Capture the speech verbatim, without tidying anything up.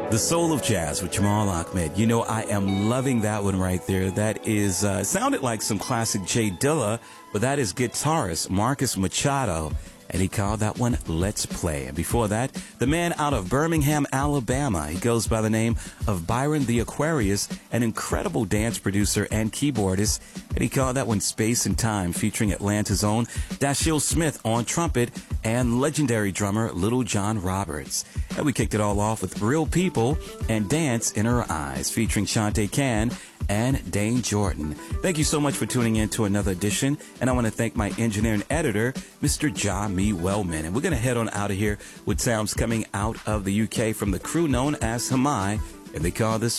The Soul of Jazz with Jamal Ahmed. You know, I am loving that one right there. That is, uh, sounded like some classic Jay Dilla, but that is guitarist Marcus Machado, and he called that one Let's Play. And before that, the man out of Birmingham, Alabama. He goes by the name of Byron the Aquarius, an incredible dance producer and keyboardist, and he called that one Space and Time, featuring Atlanta's own Dashiell Smith on trumpet and legendary drummer Little John Roberts. And we kicked it all off with Real People and Dance in Her Eyes, featuring Shantae Cann and Dane Jordan. Thank you so much for tuning in to another edition, and I want to thank my engineer and editor, Mister John Me Wellman. And we're going to head on out of here with sounds coming out of the U K from the crew known as Hamai, and they call this